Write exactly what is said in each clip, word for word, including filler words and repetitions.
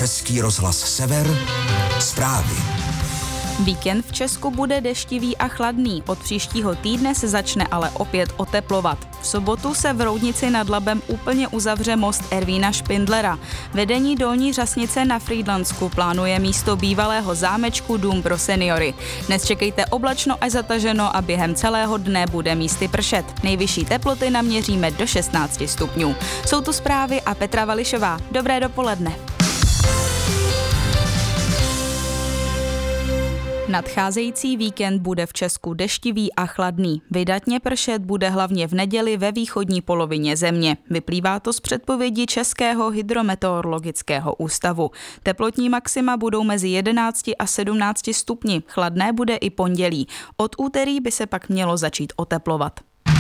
Český rozhlas Sever, zprávy. Víkend v Česku bude deštivý a chladný. Od příštího týdne se začne ale opět oteplovat. V sobotu se v Roudnici nad Labem úplně uzavře most Ervína Špindlera. Vedení Dolní Řasnice na Frýdlansku plánuje místo bývalého zámečku dům pro seniory. Dnes čekejte oblačno až zataženo a během celého dne bude místy pršet. Nejvyšší teploty naměříme do šestnáct stupňů. Jsou tu zprávy a Petra Vališová. Dobré dopoledne. Nadcházející víkend bude v Česku deštivý a chladný. Vydatně pršet bude hlavně v neděli ve východní polovině země. Vyplývá to z předpovědi Českého hydrometeorologického ústavu. Teplotní maxima budou mezi jedenácti a sedmnácti stupni. Chladné bude i pondělí. Od úterý by se pak mělo začít oteplovat.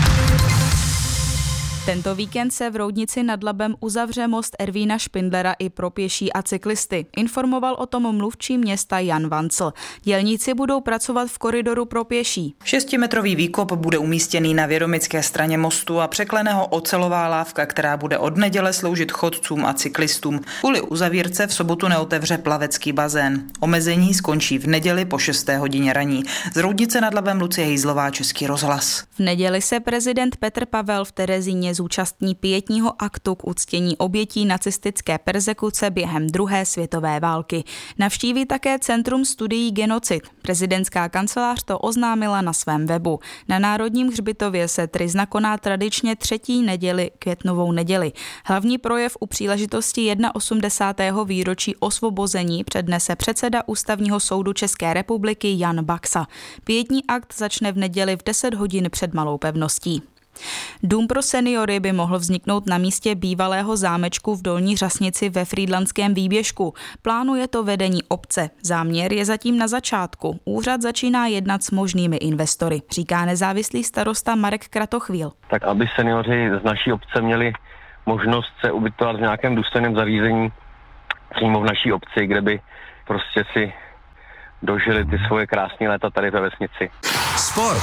Tento víkend se v Roudnici nad Labem uzavře most Ervína Špindlera i pro pěší a cyklisty. Informoval o tom mluvčí města Jan Vancl. Dělníci budou pracovat v koridoru pro pěší. Šestimetrový výkop bude umístěný na věromické straně mostu a překleného ocelová lávka, která bude od neděle sloužit chodcům a cyklistům. Kvůli uzavírce v sobotu neotevře plavecký bazén. Omezení skončí v neděli po šesté hodině raní. Z Roudnice nad Labem Lucie Hejzlová, Český rozhlas. V neděli se prezident Petr Pavel v Terezíně zúčastní pietního aktu k uctění obětí nacistické perzekuce během druhé světové války. Navštíví také Centrum studií genocid. Prezidentská kancelář to oznámila na svém webu. Na Národním hřbitově se tryzna koná tradičně třetí neděli, květnovou neděli. Hlavní projev u příležitosti osmdesátého prvního výročí osvobození přednese předseda Ústavního soudu České republiky Jan Baxa. Pietní akt začne v neděli v deset hodin před Malou pevností. Dům pro seniory by mohl vzniknout na místě bývalého zámečku v Dolní Řasnici ve Frýdlanském výběžku. Plánuje to vedení obce. Záměr je zatím na začátku. Úřad začíná jednat s možnými investory, říká nezávislý starosta Marek Kratochvíl. Tak aby seniori z naší obce měli možnost se ubytovat v nějakém důstojném zařízení přímo v naší obci, kde by prostě si dožili ty svoje krásné léta tady ve vesnici. Sport.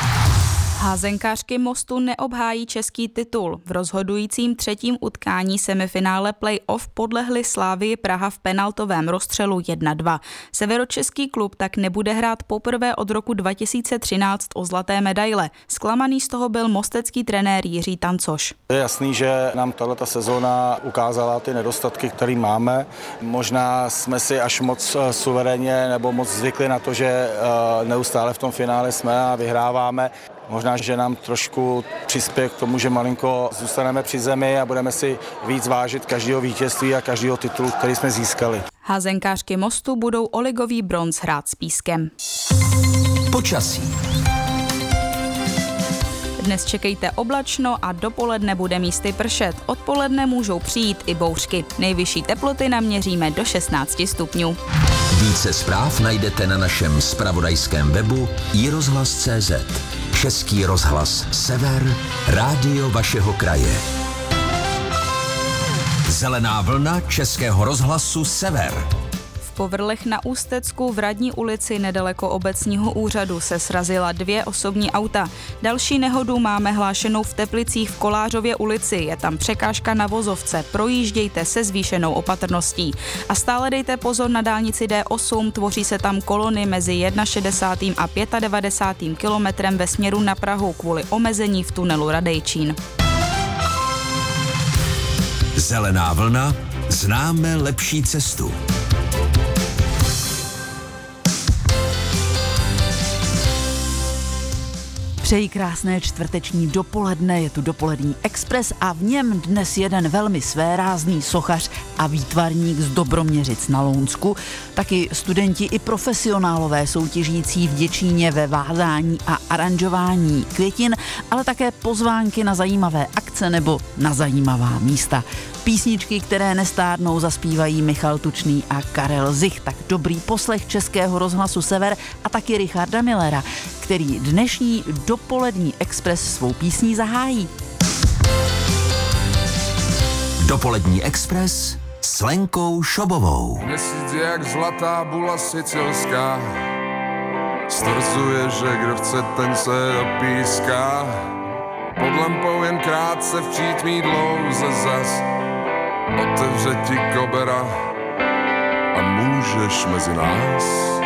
Házenkářky Mostu neobhájí český titul. V rozhodujícím třetím utkání semifinále play-off podlehli Slavii Praha v penaltovém rozstřelu jedna dva. Severočeský klub tak nebude hrát poprvé od roku dva tisíce třináct o zlaté medaile. Zklamaný z toho byl mostecký trenér Jiří Tancoš. Je jasný, že nám tato sezóna ukázala ty nedostatky, které máme. Možná jsme si až moc suverénně nebo moc zvykli na to, že neustále v tom finále jsme a vyhráváme. Možná, že nám trošku přispěje k tomu, že malinko zůstaneme při zemi a budeme si víc vážit každého vítězství a každého titulu, který jsme získali. Házenkářky Mostu budou o ligový bronz hrát s Pískem. Počasí. Dnes čekejte oblačno a dopoledne bude místy pršet. Odpoledne můžou přijít i bouřky. Nejvyšší teploty naměříme do šestnácti stupňů. Více zpráv najdete na našem zpravodajském webu i rozhlas tečka cé zet. Český rozhlas Sever, rádio vašeho kraje. Zelená vlna Českého rozhlasu Sever. V Povrlech na Ústecku v Radní ulici nedaleko obecního úřadu se srazila dvě osobní auta. Další nehodu máme hlášenou v Teplicích v Kolářově ulici. Je tam překážka na vozovce. Projíždějte se zvýšenou opatrností. A stále dejte pozor na dálnici D osm. Tvoří se tam kolony mezi šedesátým prvním a devadesátým pátým kilometrem ve směru na Prahu kvůli omezení v tunelu Radejčín. Zelená vlna. Známe lepší cestu. Přeji krásné čtvrteční dopoledne, je tu dopolední Express a v něm dnes jeden velmi svérázný sochař a výtvarník z Dobroměřic na Lounsku, taky studenti i profesionálové soutěžící v Děčíně ve vázání a aranžování květin, ale také pozvánky na zajímavé akce nebo na zajímavá místa. Písničky, které nestárnou, zaspívají Michal Tučný a Karel Zich. Tak dobrý poslech Českého rozhlasu Sever a taky Richarda Millera, který dnešní dopolední Express svou písní zahájí. Dopolední Express s Lenkou Šobovou. Měsíc jak zlatá bula sicilská, stvrzuje, že kdo chce, ten se opíská. Pod lampou jen krátce v přítmí dlouze zas otevře ti kobera můžeš mezi nás